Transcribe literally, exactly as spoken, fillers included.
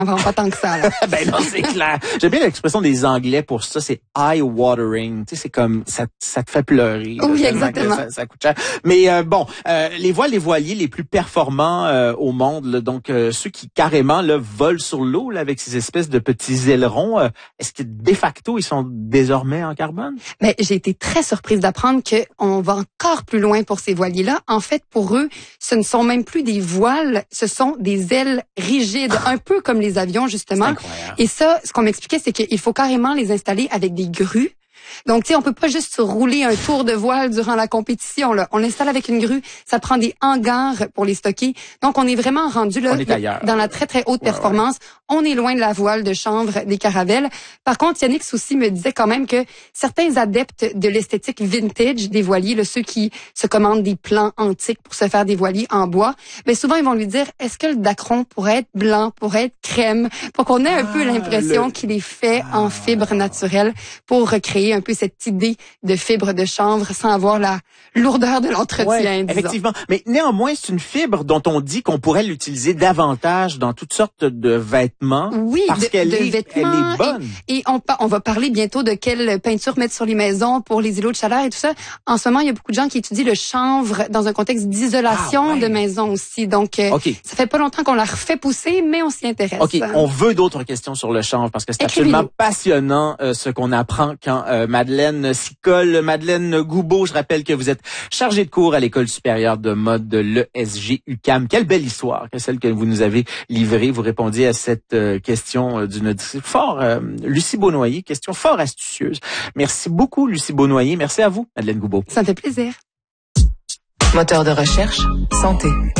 Vraiment pas tant que ça, là. Ben non, c'est clair. J'aime bien l'expression des Anglais pour ça, c'est eye-watering. Tu sais, c'est comme, ça, ça te fait pleurer. Oui, là, exactement. Ça, ça coûte cher. Mais euh, bon, euh, les voiles, les voiliers les plus performants euh, au monde, là, donc euh, ceux qui carrément là, volent sur l'eau là, avec ces espèces de petits ailerons, euh, est-ce que de facto, ils sont désormais en carbone? Ben, j'ai été très surprise d'apprendre qu'on va encore plus loin pour ces voiliers-là. En fait, pour eux, ce ne sont même plus des voiles, ce sont des ailes rigides, un peu comme les avions, justement. Et ça, ce qu'on m'expliquait, c'est qu'il faut carrément les installer avec des grues. Donc, tu sais, on peut pas juste rouler un tour de voile durant la compétition, là. On l'installe avec une grue. Ça prend des hangars pour les stocker. Donc, on est vraiment rendu là, dans la très, très haute ouais, performance. Ouais. On est loin de la voile de chanvre des caravelles. Par contre, Yannick Soucy me disait quand même que certains adeptes de l'esthétique vintage des voiliers, là, ceux qui se commandent des plans antiques pour se faire des voiliers en bois, ben souvent, ils vont lui dire, est-ce que le dacron pourrait être blanc, pourrait être crème, pour qu'on ait un ah, peu l'impression le... qu'il est fait ah. en fibre naturelle pour recréer un peu cette idée de fibre de chanvre sans avoir la lourdeur de l'entretien. Ouais, effectivement. Mais néanmoins, c'est une fibre dont on dit qu'on pourrait l'utiliser davantage dans toutes sortes de vêtements. Oui, parce de, qu'elle de est, vêtements. Elle est bonne. Et, et on, on va parler bientôt de quelle peinture mettre sur les maisons pour les îlots de chaleur et tout ça. En ce moment, il y a beaucoup de gens qui étudient le chanvre dans un contexte d'isolation ah, ouais. de maison aussi. Donc, okay. ça fait pas longtemps qu'on la refait pousser, mais on s'y intéresse. OK, on veut d'autres questions sur le chanvre parce que c'est absolument passionnant euh, ce qu'on apprend quand euh, Madeleine s'y colle. Madeleine Goubeau, je rappelle que vous êtes chargée de cours à l'École supérieure de mode de l'E S G U Q A M. Quelle belle histoire que celle que vous nous avez livrée. Vous répondiez à cette euh, question euh, d'une fort euh, Lucie Beaunoyer, question fort astucieuse. Merci beaucoup Lucie Beaunoyer. Merci à vous Madeleine Goubeau. Ça me fait plaisir. Moteur de recherche, santé.